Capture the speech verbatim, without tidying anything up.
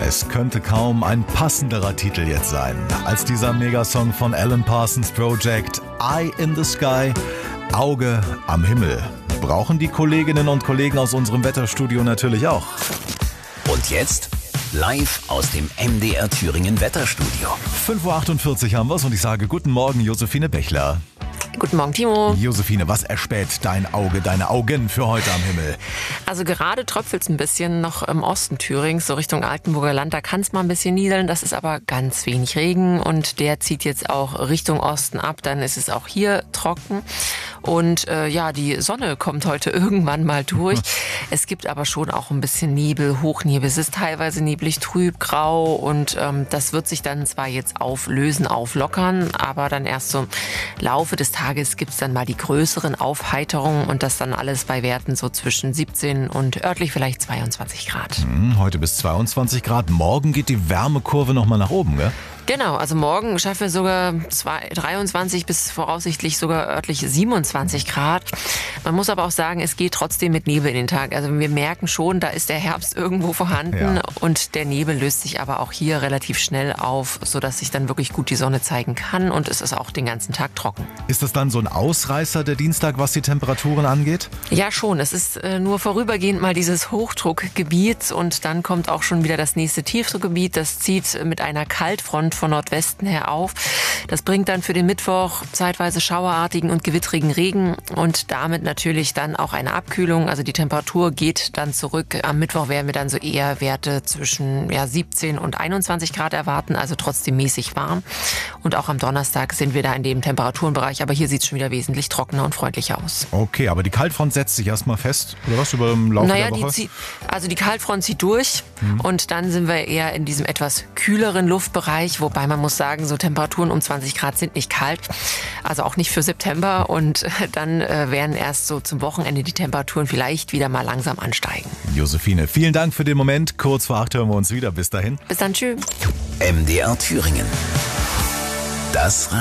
Es könnte kaum ein passenderer Titel jetzt sein, als dieser Megasong von Alan Parsons Project, Eye in the Sky, Auge am Himmel. Brauchen die Kolleginnen und Kollegen aus unserem Wetterstudio natürlich auch. Und jetzt live aus dem M D R Thüringen Wetterstudio. fünf Uhr achtundvierzig haben wir's und ich sage guten Morgen, Josephine Bechler. Guten Morgen, Timo. Josephine, was erspäht dein Auge, deine Augen für heute am Himmel? Also gerade tröpfelt es ein bisschen noch im Osten Thürings, so Richtung Altenburger Land. Da kann es mal ein bisschen nieseln, das ist aber ganz wenig Regen und der zieht jetzt auch Richtung Osten ab. Dann ist es auch hier trocken und äh, ja, die Sonne kommt heute irgendwann mal durch. Es gibt aber schon auch ein bisschen Nebel, Hochnebel. Es ist teilweise neblig, trüb, grau und ähm, das wird sich dann zwar jetzt auflösen, auflockern, aber dann erst so im Laufe des Tages gibt es dann mal die größeren Aufheiterungen und das dann alles bei Werten so zwischen siebzehn und örtlich vielleicht zweiundzwanzig Grad. Hm, heute bis zweiundzwanzig Grad. Morgen geht die Wärmekurve nochmal nach oben, gell? Genau, also morgen schaffen wir sogar dreiundzwanzig bis voraussichtlich sogar örtlich siebenundzwanzig Grad. Man muss aber auch sagen, es geht trotzdem mit Nebel in den Tag. Also wir merken schon, da ist der Herbst irgendwo vorhanden, ja. Und der Nebel löst sich aber auch hier relativ schnell auf, sodass sich dann wirklich gut die Sonne zeigen kann und es ist auch den ganzen Tag trocken. Ist das dann so ein Ausreißer der Dienstag, was die Temperaturen angeht? Ja schon, es ist äh, nur vorübergehend mal dieses Hochdruckgebiet und dann kommt auch schon wieder das nächste Tiefdruckgebiet. Das zieht mit einer Kaltfront von Nordwesten her auf. Das bringt dann für den Mittwoch zeitweise schauerartigen und gewittrigen Regen und damit natürlich dann auch eine Abkühlung. Also die Temperatur geht dann zurück. Am Mittwoch werden wir dann so eher Werte zwischen ja, siebzehn und einundzwanzig Grad erwarten, also trotzdem mäßig warm. Und auch am Donnerstag sind wir da in dem Temperaturenbereich, aber hier sieht es schon wieder wesentlich trockener und freundlicher aus. Okay, aber die Kaltfront setzt sich erstmal fest, oder was, über den Laufe naja, der Woche? Die zieht, also die Kaltfront zieht durch mhm. und dann sind wir eher in diesem etwas kühleren Luftbereich, wobei man muss sagen, so Temperaturen um zwanzig Grad sind nicht kalt, also auch nicht für September und dann äh, werden erst so zum Wochenende die Temperaturen vielleicht wieder mal langsam ansteigen. Josephine, vielen Dank für den Moment. Kurz vor acht hören wir uns wieder. Bis dahin. Bis dann, tschüss. M D R Thüringen. Das